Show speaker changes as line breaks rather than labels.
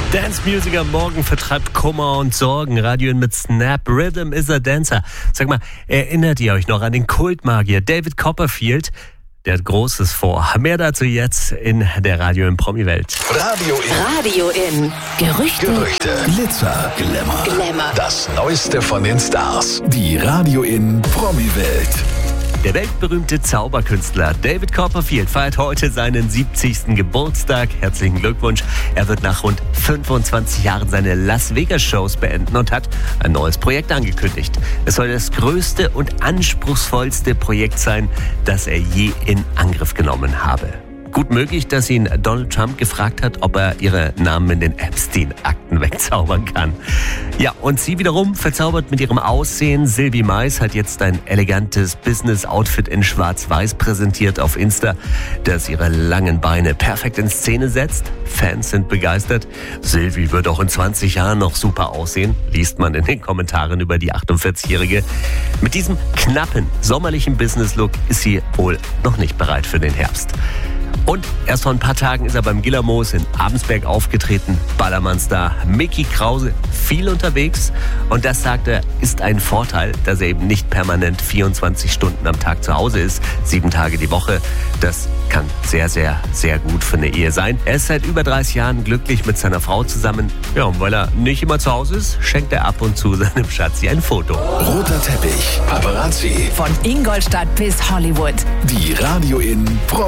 Dance Music am Morgen vertreibt Kummer und Sorgen. Radio mit Snap, Rhythm is a Dancer. Sag mal, erinnert ihr euch noch an den Kultmagier David Copperfield? Der hat Großes vor. Mehr dazu jetzt in der Radio in Promi-Welt.
Radio in. Gerüchte.
Glitzer, Glamour. Das Neueste von den Stars. Die Radio in Promi-Welt.
Der weltberühmte Zauberkünstler David Copperfield feiert heute seinen 70. Geburtstag. Herzlichen Glückwunsch. Er wird nach rund 25 Jahren seine Las Vegas-Shows beenden und hat ein neues Projekt angekündigt. Es soll das größte und anspruchsvollste Projekt sein, das er je in Angriff genommen habe. Gut möglich, dass ihn Donald Trump gefragt hat, ob er ihre Namen in den Epstein-Akten wegzaubern kann. Ja, und sie wiederum verzaubert mit ihrem Aussehen. Sylvie Mais hat jetzt ein elegantes Business-Outfit in Schwarz-Weiß präsentiert auf Insta, das ihre langen Beine perfekt in Szene setzt. Fans sind begeistert. Sylvie wird auch in 20 Jahren noch super aussehen, liest man in den Kommentaren über die 48-Jährige. Mit diesem knappen, sommerlichen Business-Look ist sie wohl noch nicht bereit für den Herbst. Und erst vor ein paar Tagen ist er beim Gillermoos in Abensberg aufgetreten. Ballermann-Star Mickey Krause viel unterwegs. Und das, sagt er, ist ein Vorteil, dass er eben nicht permanent 24 Stunden am Tag zu Hause ist, 7 Tage die Woche. Das kann sehr, sehr, sehr gut für eine Ehe sein. Er ist seit über 30 Jahren glücklich mit seiner Frau zusammen. Ja, und weil er nicht immer zu Hause ist, schenkt er ab und zu seinem Schatzi ein Foto.
Roter Teppich, Paparazzi.
Von Ingolstadt bis Hollywood.
Die Radio in Promi-Welt.